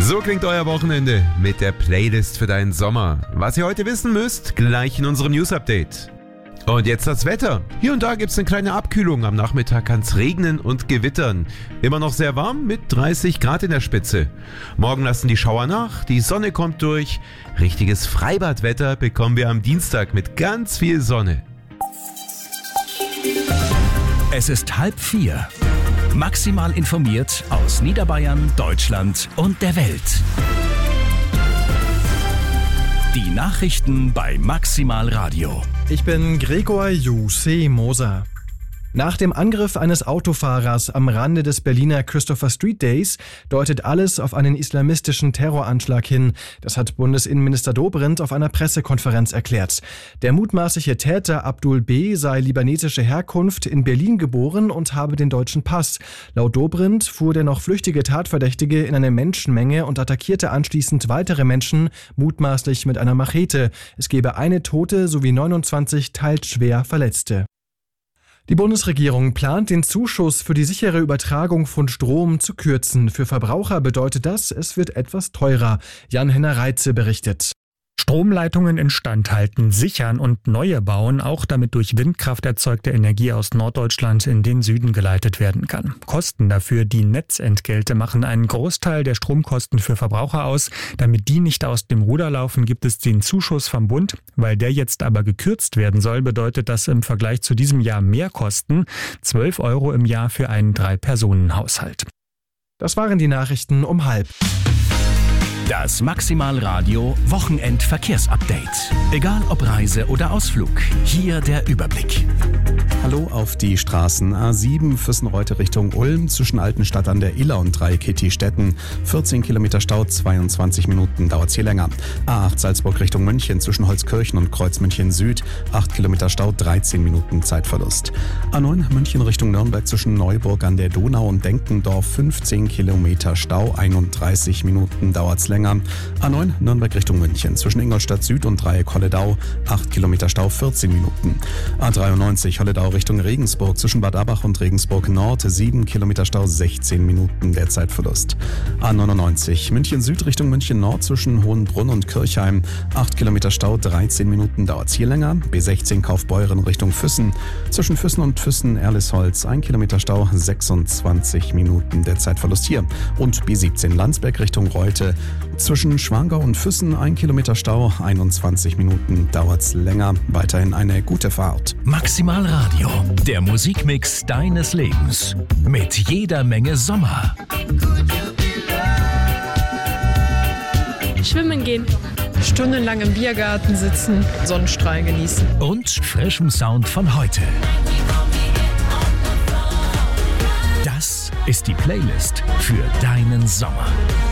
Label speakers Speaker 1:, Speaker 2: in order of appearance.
Speaker 1: So klingt euer Wochenende mit der Playlist für deinen Sommer. Was ihr heute wissen müsst, gleich in unserem News-Update. Und jetzt das Wetter. Hier und da gibt es eine kleine Abkühlung. Am Nachmittag kann es regnen und gewittern. Immer noch sehr warm mit 30 Grad in der Spitze. Morgen lassen die Schauer nach, die Sonne kommt durch. Richtiges Freibadwetter bekommen wir am Dienstag mit ganz viel Sonne.
Speaker 2: Es ist 3:30. Maximal informiert aus Niederbayern, Deutschland und der Welt. Die Nachrichten bei Maximal Radio.
Speaker 3: Ich bin Gregor Moser. Nach dem Angriff eines Autofahrers am Rande des Berliner Christopher Street Days deutet alles auf einen islamistischen Terroranschlag hin. Das hat Bundesinnenminister Dobrindt auf einer Pressekonferenz erklärt. Der mutmaßliche Täter Abdul B. sei libanesischer Herkunft, in Berlin geboren und habe den deutschen Pass. Laut Dobrindt fuhr der noch flüchtige Tatverdächtige in eine Menschenmenge und attackierte anschließend weitere Menschen, mutmaßlich mit einer Machete. Es gebe eine Tote sowie 29 teils schwer Verletzte. Die Bundesregierung plant, den Zuschuss für die sichere Übertragung von Strom zu kürzen. Für Verbraucher bedeutet das, es wird etwas teurer. Jan-Henner Reitze berichtet.
Speaker 4: Stromleitungen instand halten, sichern und neue bauen, auch damit durch Windkraft erzeugte Energie aus Norddeutschland in den Süden geleitet werden kann. Kosten dafür, die Netzentgelte, machen einen Großteil der Stromkosten für Verbraucher aus. Damit die nicht aus dem Ruder laufen, gibt es den Zuschuss vom Bund. Weil der jetzt aber gekürzt werden soll, bedeutet das im Vergleich zu diesem Jahr mehr Kosten. 12 € im Jahr für einen 3-Personen-Haushalt.
Speaker 3: Das waren die Nachrichten um 12:30.
Speaker 2: Das Maximal Radio Wochenendverkehrsupdate. Egal ob Reise oder Ausflug, hier der Überblick.
Speaker 5: Hallo auf die Straßen. A7 Füssenreute Richtung Ulm zwischen Altenstadt an der Iller und Dreieck-Kitti-Stetten. 14 Kilometer Stau, 22 Minuten dauert es hier länger. A8 Salzburg Richtung München zwischen Holzkirchen und Kreuz München Süd. 8 Kilometer Stau, 13 Minuten Zeitverlust. A9 München Richtung Nürnberg zwischen Neuburg an der Donau und Denkendorf. 15 Kilometer Stau, 31 Minuten dauert es länger. A9 Nürnberg Richtung München zwischen Ingolstadt Süd und Dreieck Holledau. 8 Kilometer Stau, 14 Minuten. A93 Holledau Richtung Regensburg zwischen Bad Abbach und Regensburg Nord. 7 Kilometer Stau, 16 Minuten der Zeitverlust. A99 München Süd Richtung München Nord zwischen Hohenbrunn und Kirchheim. 8 Kilometer Stau, 13 Minuten dauert es hier länger. B16 Kaufbeuren Richtung Füssen. Zwischen Füssen und Füssen-Erlisholz 1 Kilometer Stau, 26 Minuten der Zeitverlust hier. Und B17 Landsberg Richtung Reute. Zwischen Schwangau und Füssen 1 Kilometer Stau, 21 Minuten dauert's länger. Weiterhin eine gute Fahrt.
Speaker 2: Maximal Radio, der Musikmix deines Lebens. Mit jeder Menge Sommer.
Speaker 6: Schwimmen gehen. Stundenlang im Biergarten sitzen, Sonnenstrahlen genießen.
Speaker 2: Und frischem Sound von heute. Das ist die Playlist für deinen Sommer.